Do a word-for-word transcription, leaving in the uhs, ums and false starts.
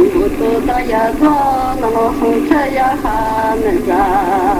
不多大呀多，那么红车呀哈那个。